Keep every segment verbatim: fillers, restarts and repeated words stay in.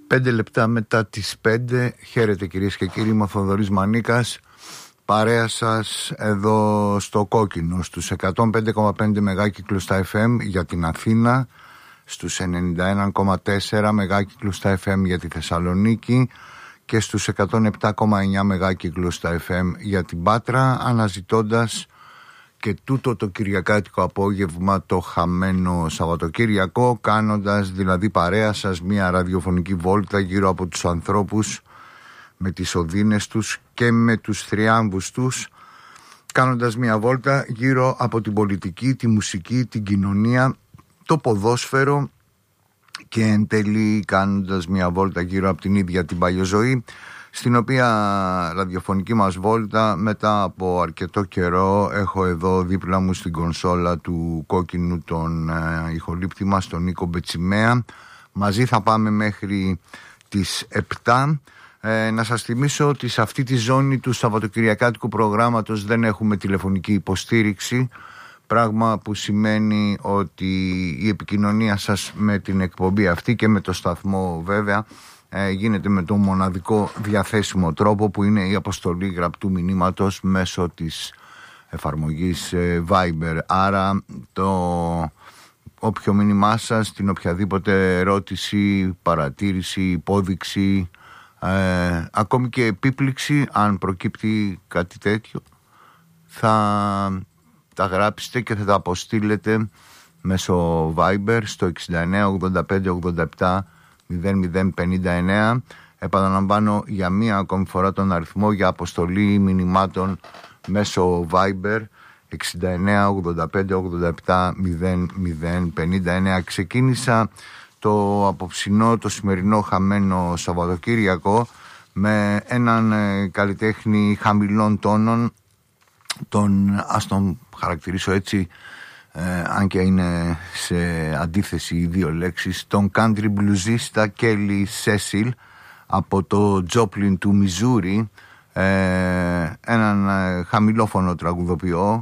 Πέντε λεπτά μετά τις πέντε. Χαίρετε κυρίες και κύριοι, είμαι ο Θοδωρής Μανίκας. Παρέα σας εδώ στο Κόκκινο, στους εκατόν πέντε κόμμα πέντε μεγάκυκλους στα εφ εμ για την Αθήνα, στους ενενήντα ένα κόμμα τέσσερα μεγάκυκλους στα εφ εμ για τη Θεσσαλονίκη και στους εκατόν επτά κόμμα εννιά μεγάκυκλους στα εφ εμ για την Πάτρα, αναζητώντας και τούτο το κυριακάτικο απόγευμα το χαμένο Σαββατοκύριακο, κάνοντας δηλαδή παρέα σας μια ραδιοφωνική βόλτα γύρω από τους ανθρώπους με τις οδύνες τους και με τους θριάμβους τους, κάνοντας μια βόλτα γύρω από την πολιτική, τη μουσική, την κοινωνία, το ποδόσφαιρο και εν τέλει κάνοντας μια βόλτα γύρω από την ίδια την παλιοζωή, στην οποία ραδιοφωνική μας βόλτα μετά από αρκετό καιρό έχω εδώ δίπλα μου στην κονσόλα του Κόκκινου τον ε, ηχολήπτη μας, τον Νίκο Μπετσιμέα. Μαζί θα πάμε μέχρι τις επτά. Ε, να σας θυμίσω ότι σε αυτή τη ζώνη του Σαββατοκυριακάτικου προγράμματος δεν έχουμε τηλεφωνική υποστήριξη, πράγμα που σημαίνει ότι η επικοινωνία σας με την εκπομπή αυτή και με το σταθμό βέβαια ε, γίνεται με τον μοναδικό διαθέσιμο τρόπο, που είναι η αποστολή γραπτού μηνύματος μέσω της εφαρμογής ε, Viber. Άρα το όποιο μήνυμά σας, την οποιαδήποτε ερώτηση, παρατήρηση, υπόδειξη, Ε, ακόμη και επίπληξη, αν προκύπτει κάτι τέτοιο, θα τα γράψετε και θα τα αποστείλετε μέσω Viber στο εξήντα εννέα ογδόντα πέντε ογδόντα επτά μηδέν μηδέν πενήντα εννέα. Επαναλαμβάνω για μία ακόμη φορά τον αριθμό για αποστολή μηνυμάτων μέσω Viber εξήντα εννέα ογδόντα πέντε ογδόντα επτά μηδέν μηδέν πενήντα εννέα. Ξεκίνησα το απόψινό, το σημερινό χαμένο Σαββατοκύριακο με έναν ε, καλλιτέχνη χαμηλών τόνων, τον, ας τον χαρακτηρίσω έτσι, ε, αν και είναι σε αντίθεση οι δύο λέξεις, τον country bluesista Kelly Cecil από το Joplin του Μιζούρι, ε, έναν ε, χαμηλόφωνο τραγουδοποιό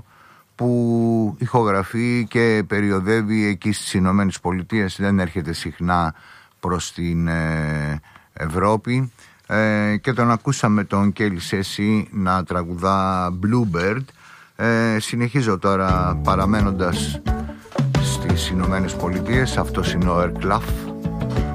που ηχογραφεί και περιοδεύει εκεί στις Ηνωμένες Πολιτείες, δεν έρχεται συχνά προς την ε, Ευρώπη, ε, και τον ακούσαμε τον Kelly Cecil να τραγουδά Bluebird. ε, συνεχίζω τώρα παραμένοντας στις Ηνωμένες Πολιτείες. Αυτός είναι ο Air Cluff.